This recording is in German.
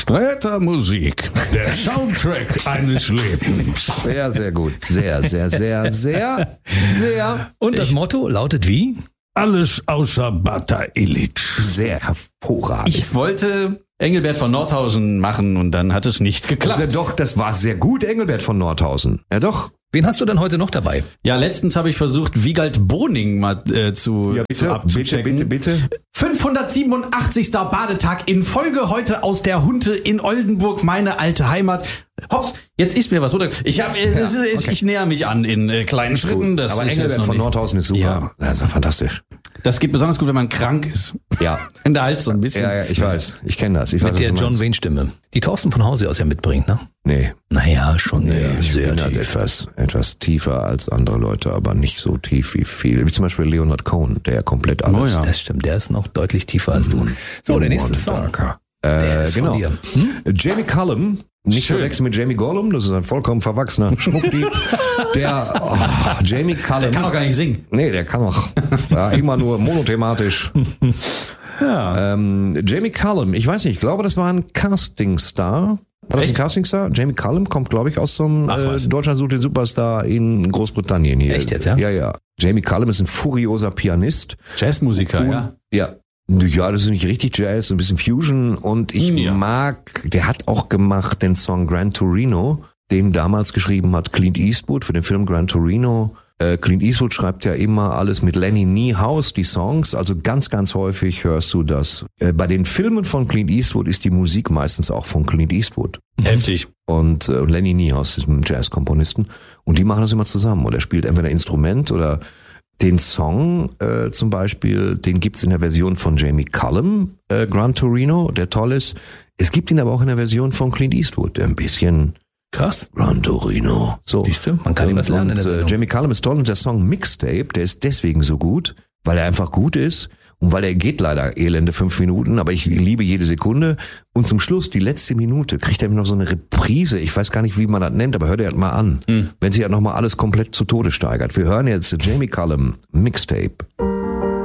Sträter Musik, der Soundtrack eines Lebens. Sehr, sehr gut. Sehr, sehr, sehr, sehr, sehr. Und das Motto lautet wie? Alles außer Bata Illich. Sehr hervorragend. Ich wollte Engelbert von Nordhausen machen und dann hat es nicht geklappt. Das war sehr gut, Engelbert von Nordhausen. Ja doch. Wen hast du denn heute noch dabei? Ja, letztens habe ich versucht, Wiegald Boning mal zu abzuchecken. Bitte. 587. Badetag in Folge heute aus der Hunte in Oldenburg, meine alte Heimat. Hops, jetzt ist mir was runter. Ich näher mich an in kleinen Schritten. Das Aber ist Engelbert von nicht. Nordhausen ist super. Ja. Das ist ja fantastisch. Das geht besonders gut, wenn man krank ist. Ja. In der Hals so ein bisschen. Ja, ich weiß. Ich kenne das. Ich weiß, Mit der was du John meinst. Wayne-Stimme. Die Thorsten von Hause aus ja mitbringt, ne? Nee. Naja, schon Ich sehr bin halt tief. etwas tiefer als andere Leute, aber nicht so tief wie viele. Wie zum Beispiel Leonard Cohen, der ja komplett alles. Oh ja. Das stimmt, der ist noch deutlich tiefer als du. So, der nächste Song. Der ist genau. von dir. Jamie Cullum, nicht Schön. verwechseln mit Jamie Gollum, das ist ein vollkommen verwachsener Schmuckdieb. Jamie Cullum. Der kann auch gar nicht singen. Nee, der kann auch. Ja, immer nur monothematisch. Ja. Jamie Cullum, ich weiß nicht, ich glaube, das war ein Castingstar. War das ein Castingstar? Jamie Cullum kommt, glaube ich, aus so einem Deutschland sucht den Superstar in Großbritannien hier. Echt jetzt, ja? Ja, ja. Jamie Cullum ist ein furioser Pianist. Jazzmusiker, ja. Ja. Ja, das ist nicht richtig Jazz, ein bisschen Fusion und ich mag, der hat auch gemacht den Song Gran Torino, den damals geschrieben hat Clint Eastwood für den Film Gran Torino. Clint Eastwood schreibt ja immer alles mit Lenny Niehaus, die Songs, also ganz, ganz häufig hörst du das. Bei den Filmen von Clint Eastwood ist die Musik meistens auch von Clint Eastwood. Heftig. Und Lenny Niehaus ist ein Jazzkomponisten und die machen das immer zusammen. Und er spielt entweder Instrument oder den Song zum Beispiel, den gibt's in der Version von Jamie Cullum, Gran Torino, der toll ist. Es gibt ihn aber auch in der Version von Clint Eastwood, der ein bisschen Krass. Gran Torino. So. Siehst du, man kann ihm was lernen in der Sendung. Jamie Cullum ist toll und der Song Mixtape, der ist deswegen so gut, weil er einfach gut ist und weil er geht leider elende 5 Minuten, aber ich liebe jede Sekunde. Und zum Schluss, die letzte Minute, kriegt er noch so eine Reprise. Ich weiß gar nicht, wie man das nennt, aber hört er halt mal an. Wenn sich halt nochmal alles komplett zu Tode steigert. Wir hören jetzt Jamie Cullum Mixtape.